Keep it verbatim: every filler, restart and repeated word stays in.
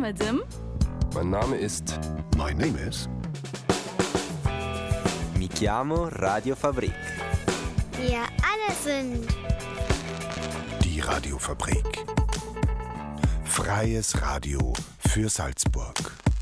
name Dim. Mein Name ist... My name is... Mi chiamo Radiofabrik. Wir alle sind... Die Radiofabrik. Freies Radio für Salzburg.